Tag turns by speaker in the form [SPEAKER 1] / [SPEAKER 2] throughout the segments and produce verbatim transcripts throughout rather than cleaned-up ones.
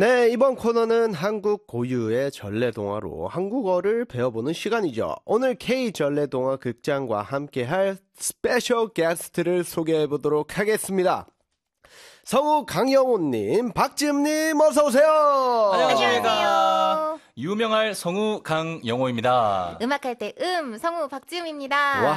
[SPEAKER 1] 네, 이번 코너는 한국 고유의 전래동화로 한국어를 배워보는 시간이죠. 오늘 K 전래동화 극장과 함께할 스페셜 게스트를 소개해보도록 하겠습니다. 성우 강영호님, 박지음님 어서오세요.
[SPEAKER 2] 안녕하십니까. 유명할 성우 강영호입니다.
[SPEAKER 3] 음악할 때 음, 성우 박지음입니다.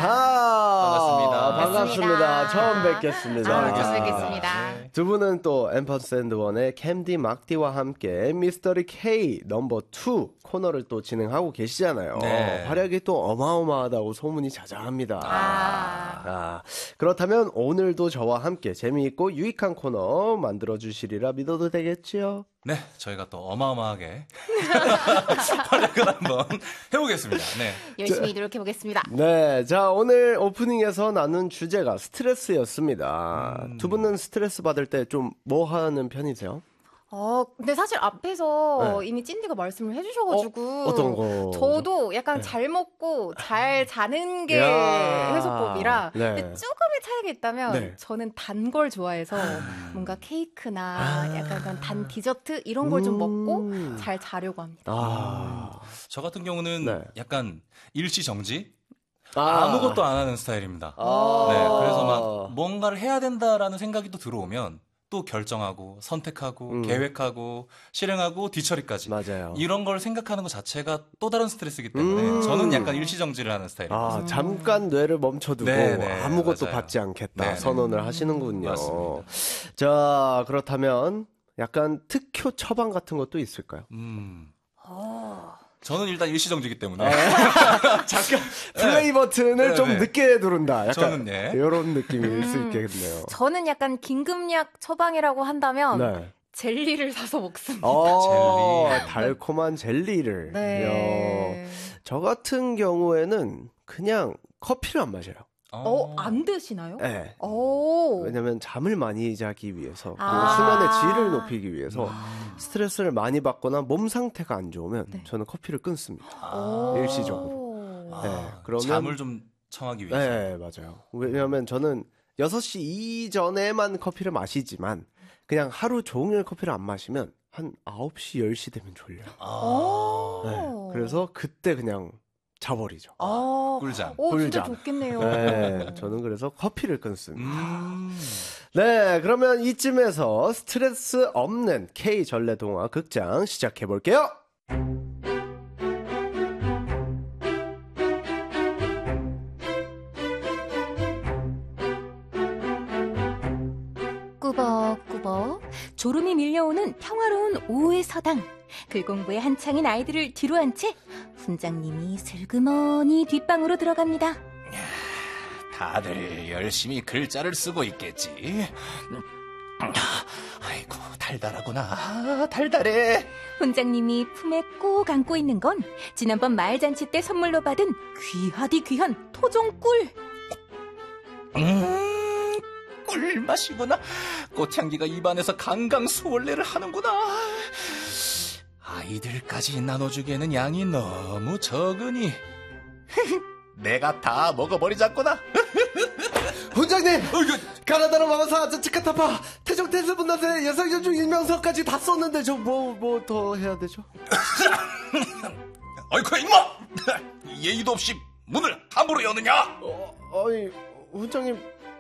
[SPEAKER 1] 와하.
[SPEAKER 2] 반갑습니다.
[SPEAKER 1] 반갑습니다. 처음 뵙겠습니다.
[SPEAKER 3] 아, 처음 뵙겠습니다.
[SPEAKER 2] 네.
[SPEAKER 1] 두 분은 또 앰퍼샌드 원의 캔디 막디와 함께 미스터리 K 넘버 투 코너를 또 진행하고 계시잖아요.
[SPEAKER 2] 네.
[SPEAKER 1] 활약이 또 어마어마하다고 소문이 자자합니다.
[SPEAKER 3] 아.
[SPEAKER 1] 아, 그렇다면 오늘도 저와 함께 재미있고 유익한 코너 만들어주시리라 믿어도 되겠지요?
[SPEAKER 2] 네, 저희가 또 어마어마하게 활약을 한번 해보겠습니다. 네.
[SPEAKER 3] 열심히 노력해보겠습니다.
[SPEAKER 1] 네, 자 오늘 오프닝에서 나눈 주제가 스트레스였습니다.
[SPEAKER 2] 음.
[SPEAKER 1] 두 분은 스트레스 받을 때 좀 뭐 하는 편이세요?
[SPEAKER 3] 어, 근데 사실 앞에서
[SPEAKER 1] 네.
[SPEAKER 3] 이미 찐디가 말씀을 해주셔가지고.
[SPEAKER 1] 어, 어떤 거?
[SPEAKER 3] 저도 약간
[SPEAKER 1] 네.
[SPEAKER 3] 잘 먹고 잘 자는 게
[SPEAKER 1] 야.
[SPEAKER 3] 해소법이라.
[SPEAKER 1] 네.
[SPEAKER 3] 근데 조금의 차이가 있다면
[SPEAKER 1] 네.
[SPEAKER 3] 저는 단 걸 좋아해서 뭔가 케이크나
[SPEAKER 1] 아.
[SPEAKER 3] 약간 그런 단 디저트 이런 걸 좀 먹고
[SPEAKER 1] 음.
[SPEAKER 3] 잘 자려고 합니다.
[SPEAKER 1] 아,
[SPEAKER 2] 저 같은 경우는
[SPEAKER 1] 네.
[SPEAKER 2] 약간 일시정지?
[SPEAKER 1] 아.
[SPEAKER 2] 아무것도 안 하는 스타일입니다.
[SPEAKER 1] 아.
[SPEAKER 2] 네, 그래서 막 뭔가를 해야 된다라는 생각이 또 들어오면 또 결정하고 선택하고
[SPEAKER 1] 음.
[SPEAKER 2] 계획하고 실행하고 뒤처리까지
[SPEAKER 1] 맞아요.
[SPEAKER 2] 이런 걸 생각하는 것 자체가 또 다른 스트레스이기 때문에
[SPEAKER 1] 음.
[SPEAKER 2] 저는 약간 일시정지를 하는 스타일입니다.
[SPEAKER 1] 아, 잠깐 뇌를 멈춰두고
[SPEAKER 2] 네, 네,
[SPEAKER 1] 아무것도
[SPEAKER 2] 맞아요.
[SPEAKER 1] 받지 않겠다
[SPEAKER 2] 네, 네.
[SPEAKER 1] 선언을 하시는군요.
[SPEAKER 2] 맞습니다.
[SPEAKER 1] 자, 그렇다면 약간 특효 처방 같은 것도 있을까요?
[SPEAKER 2] 음.
[SPEAKER 3] 어.
[SPEAKER 2] 저는 일단 일시정지이기 때문에
[SPEAKER 1] 잠깐 플레이 버튼을
[SPEAKER 2] 네,
[SPEAKER 1] 좀
[SPEAKER 2] 네.
[SPEAKER 1] 늦게 누른다. 약간
[SPEAKER 2] 저는 예.
[SPEAKER 1] 이런 느낌일 수
[SPEAKER 3] 음.
[SPEAKER 1] 있겠네요.
[SPEAKER 3] 저는 약간 긴급약 처방이라고 한다면
[SPEAKER 1] 네.
[SPEAKER 3] 젤리를 사서 먹습니다.
[SPEAKER 1] 어,
[SPEAKER 2] 젤리.
[SPEAKER 1] 달콤한 젤리를.
[SPEAKER 3] 네.
[SPEAKER 1] 야, 저 같은 경우에는 그냥 커피를 안 마셔요.
[SPEAKER 3] 어, 안 드시나요?
[SPEAKER 1] 네.
[SPEAKER 3] 오.
[SPEAKER 1] 왜냐면 잠을 많이 자기 위해서 그리고
[SPEAKER 3] 아.
[SPEAKER 1] 수면의 질을 높이기 위해서
[SPEAKER 2] 음.
[SPEAKER 1] 스트레스를 많이 받거나 몸 상태가 안 좋으면
[SPEAKER 3] 네.
[SPEAKER 1] 저는 커피를 끊습니다.
[SPEAKER 3] 오.
[SPEAKER 1] 일시적으로.
[SPEAKER 2] 아,
[SPEAKER 1] 네, 그러면-
[SPEAKER 2] 잠을 좀 청하기 위해서.
[SPEAKER 1] 네, 맞아요. 왜냐하면 저는 여섯 시 이전에만 커피를 마시지만 그냥 하루 종일 커피를 안 마시면 한 아홉 시, 열 시 되면 졸려요.
[SPEAKER 3] 오.
[SPEAKER 1] 네, 그래서 그때 그냥 자버리죠.
[SPEAKER 3] 아.
[SPEAKER 2] 꿀잠.
[SPEAKER 3] 오, 진짜
[SPEAKER 1] 꿀잠.
[SPEAKER 3] 좋겠네요.
[SPEAKER 1] 네, 저는 그래서 커피를 끊습니다.
[SPEAKER 2] 음.
[SPEAKER 1] 네, 그러면 이쯤에서 스트레스 없는 K 전래동화 극장 시작해 볼게요.
[SPEAKER 3] 꾸벅꾸벅 졸음이 밀려오는 평화로운 오후의 서당. 글공부에 한창인 아이들을 뒤로 한 채 훈장님이 슬그머니 뒷방으로 들어갑니다.
[SPEAKER 2] 다들 열심히 글자를 쓰고 있겠지. 아이고 달달하구나. 달달해.
[SPEAKER 3] 훈장님이 품에 꼭 안고 있는 건 지난번 마을잔치 때 선물로 받은 귀하디 귀한 토종꿀.
[SPEAKER 2] 음, 꿀맛이구나. 꽃향기가 입안에서 강강수월래를 하는구나. 아이들까지 나눠주기에는 양이 너무 적으니 내가 다 먹어버리자꾸나.
[SPEAKER 1] 훈장님! 가나다라 마마사 치카타파 태종 태세분단세 여성전중 일명서까지 다 썼는데 저 뭐 뭐 더 해야 되죠?
[SPEAKER 2] 어이쿠 임마. 예의도 없이 문을 함부로 여느냐.
[SPEAKER 1] 어, 아니 훈장님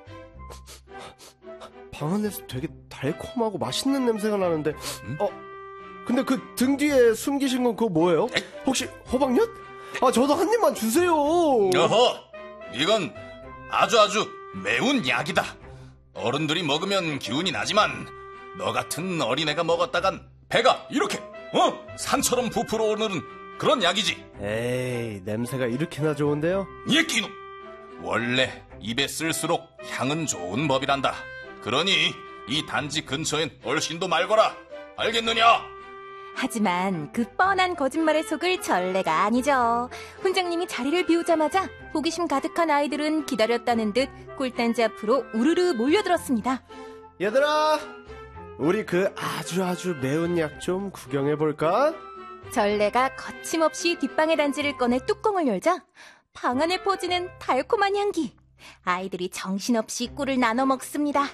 [SPEAKER 1] 방 안에서 되게 달콤하고 맛있는 냄새가 나는데
[SPEAKER 2] 음?
[SPEAKER 1] 어 근데 그 등 뒤에 숨기신 건 그거 뭐예요? 혹시 호박엿? 아 저도 한 입만 주세요.
[SPEAKER 2] 어허, 이건 아주 아주 매운 약이다. 어른들이 먹으면 기운이 나지만 너 같은 어린애가 먹었다간 배가 이렇게 어 산처럼 부풀어 오르는 그런 약이지.
[SPEAKER 1] 에이 냄새가 이렇게나 좋은데요?
[SPEAKER 2] 예끼놈, 원래 입에 쓸수록 향은 좋은 법이란다. 그러니 이 단지 근처엔 얼씬도 말거라. 알겠느냐?
[SPEAKER 3] 하지만 그 뻔한 거짓말에 속을 전례가 아니죠. 훈장님이 자리를 비우자마자 호기심 가득한 아이들은 기다렸다는 듯 꿀단지 앞으로 우르르 몰려들었습니다.
[SPEAKER 1] 얘들아 우리 그 아주 아주 매운 약 좀 구경해볼까?
[SPEAKER 3] 전례가 거침없이 뒷방의 단지를 꺼내 뚜껑을 열자 방 안에 퍼지는 달콤한 향기. 아이들이 정신없이 꿀을 나눠 먹습니다.